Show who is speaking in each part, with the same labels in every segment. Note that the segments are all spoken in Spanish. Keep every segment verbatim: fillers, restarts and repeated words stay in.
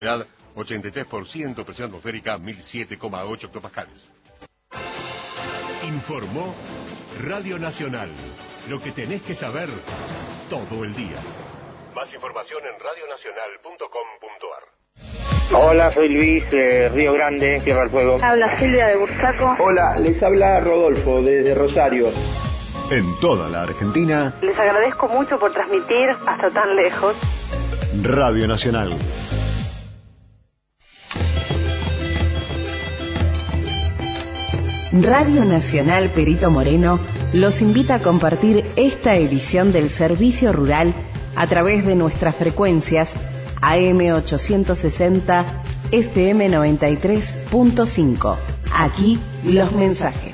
Speaker 1: ochenta y tres por ciento, presión atmosférica mil siete coma ocho hectopascales.
Speaker 2: Informó Radio Nacional. Lo que tenés que saber todo el día. Más información en radio nacional punto com punto a r.
Speaker 3: Hola, soy Luis de Río Grande, Tierra del Fuego.
Speaker 4: Habla Silvia de Bursaco.
Speaker 5: Hola, les habla Rodolfo desde Rosario.
Speaker 6: En toda la Argentina.
Speaker 4: Les agradezco mucho por transmitir hasta tan lejos.
Speaker 6: Radio Nacional.
Speaker 7: Radio Nacional Perito Moreno los invita a compartir esta edición del Servicio Rural a través de nuestras frecuencias A M ochocientos sesenta, F M noventa y tres punto cinco. Aquí los mensajes.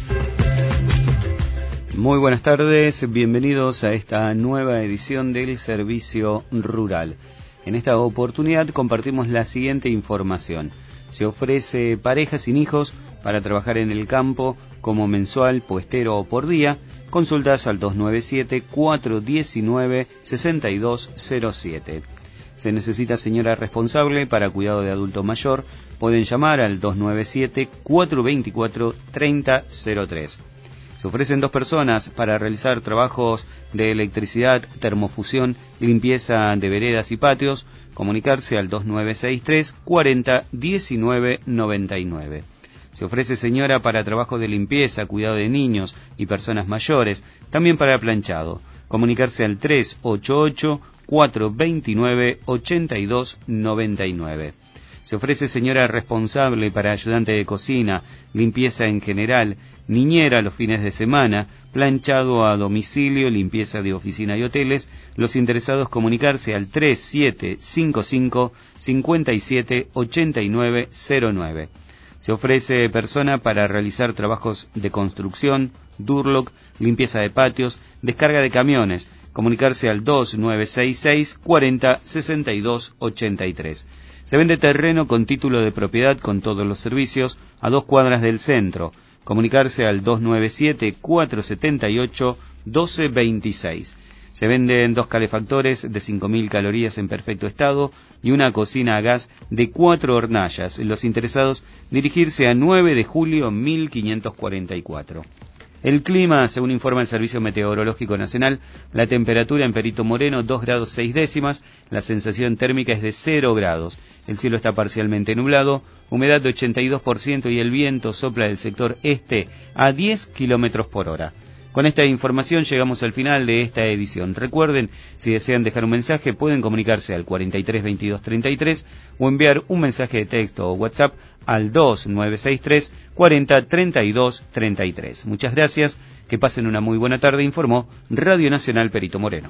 Speaker 8: Muy buenas tardes, bienvenidos a esta nueva edición del Servicio Rural. En esta oportunidad compartimos la siguiente información. Se ofrece parejas sin hijos para trabajar en el campo como mensual, puestero o por día. Consultas al dos nueve siete, cuatro uno nueve, seis dos cero siete. Se necesita señora responsable para cuidado de adulto mayor. Pueden llamar al dos nueve siete, cuatro dos cuatro, tres cero cero tres. Se ofrecen dos personas para realizar trabajos de electricidad, termofusión, limpieza de veredas y patios. Comunicarse al dos nueve seis tres, cuatro cero, uno nueve nueve nueve. Se ofrece señora para trabajo de limpieza, cuidado de niños y personas mayores, también para planchado. Comunicarse al tres ocho ocho, cuatro dos nueve, ocho dos nueve nueve. Se ofrece señora responsable para ayudante de cocina, limpieza en general, niñera los fines de semana, planchado a domicilio, limpieza de oficina y hoteles. Los interesados comunicarse al tres siete cinco cinco, cinco siete, ocho nueve cero nueve. Se ofrece persona para realizar trabajos de construcción, durlock, limpieza de patios, descarga de camiones. Comunicarse al dos nueve seis seis, cuarenta, sesenta y dos, ochenta y tres. Se vende terreno con título de propiedad con todos los servicios a dos cuadras del centro. Comunicarse al dos nueve siete, cuatro siete ocho, uno dos dos seis. Se venden dos calefactores de cinco mil calorías en perfecto estado y una cocina a gas de cuatro hornallas. Los interesados dirigirse a nueve de julio mil quinientos cuarenta y cuatro. El clima, según informa el Servicio Meteorológico Nacional, la temperatura en Perito Moreno dos grados seis décimas, la sensación térmica es de cero grados, el cielo está parcialmente nublado, humedad de ochenta y dos por ciento y el viento sopla del sector este a diez kilómetros por hora. Con esta información llegamos al final de esta edición. Recuerden, si desean dejar un mensaje, pueden comunicarse al cuarenta y tres, veintidós, treinta y tres o enviar un mensaje de texto o WhatsApp al dos nueve seis tres, cuarenta, treinta y dos, treinta y tres. Muchas gracias, que pasen una muy buena tarde, informó Radio Nacional Perito Moreno.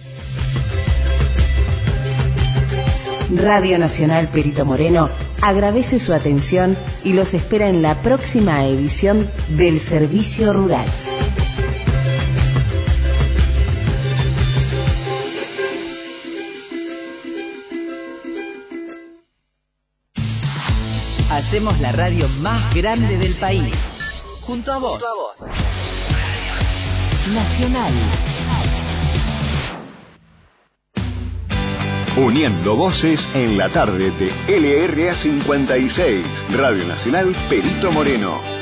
Speaker 7: Radio Nacional Perito Moreno agradece su atención y los espera en la próxima edición del Servicio Rural.
Speaker 9: Hacemos la radio más grande del país. Junto a vos. Junto a vos. Nacional.
Speaker 6: Uniendo voces en la tarde de L R A cincuenta y seis. Radio Nacional Perito Moreno.